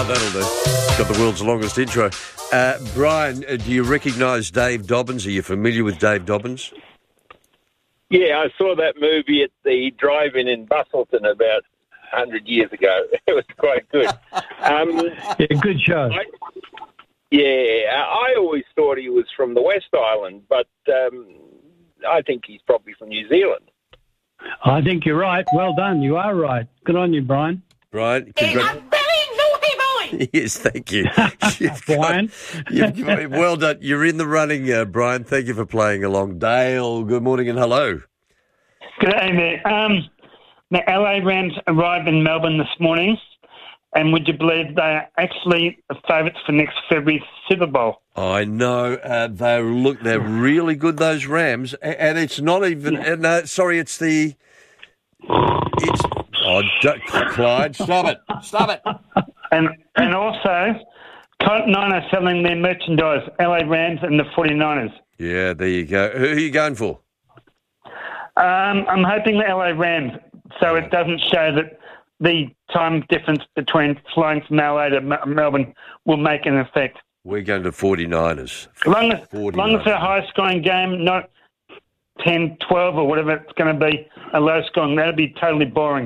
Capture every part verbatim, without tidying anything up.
Oh, that'll do. It's got the world's longest intro. Uh, Brian, uh, do you recognise Dave Dobbins? Are you familiar with Dave Dobbins? Yeah, I saw that movie at the drive-in in Bustleton about one hundred years ago. It was quite good. Um, yeah, good show. I, yeah, I always thought he was from the West Island, but um, I think he's probably from New Zealand. I think you're right. Well done. You are right. Good on you, Brian. Brian, He's congr- a very naughty boy. Yes, thank you. You've Brian. got- you've- you've- well done. You're in the running, uh, Brian. Thank you for playing along. Dale, good morning and hello. Good day there. Um, the L A Rams arrived in Melbourne this morning, and would you believe they are actually the favourites for next February's Super Bowl? I know. Uh, they look. They're really good. Those Rams, A- and it's not even. Uh, no, sorry, it's the. It's. Oh, D- Clyde, stop it! Stop it! And and also, Cotton Nine are selling their merchandise, L A Rams and the forty-niners. Yeah, there you go. Who are you going for? Um, I'm hoping the L A Rams, so it doesn't show that the time difference between flying from L A to M- Melbourne will make an effect. We're going to forty-niners. As long as, forty-niners. long as it's a high-scoring game, not ten, twelve or whatever it's going to be, a low-scoring, that'll be totally boring.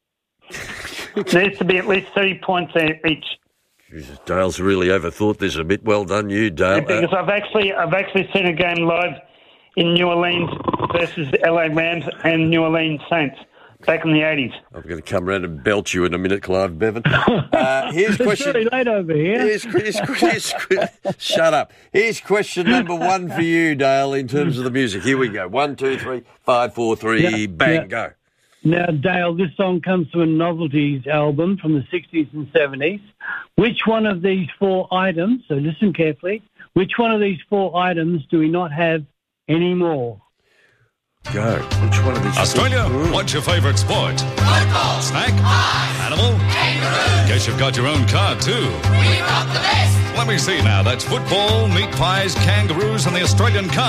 There needs to be at least thirty points each. Jesus, Dale's really overthought this a bit. Well done, you, Dale. Because Uh, I've actually I've actually seen a game live in New Orleans versus the L A Rams and New Orleans Saints back in the eighties. I'm going to come round and belt you in a minute, Clive Bevan. Uh, here's It's question. very late over here. Here's, here's, here's, shut up. Here's question number one for you, Dale, in terms of the music. Here we go. One, two, three, five, four, three, Yeah, bang, yeah. go. Now, Dale, this song comes from a novelties album from the sixties and seventies. Which one of these four items, so listen carefully, which one of these four items do we not have anymore? Go. Which one of these? Australia, Ooh. what's your favourite sport? Football. Snack? Pie. Animal? Kangaroo. Guess you've got your own card too. We've got the best. Let me see now. That's football, meat pies, kangaroos, and the Australian car.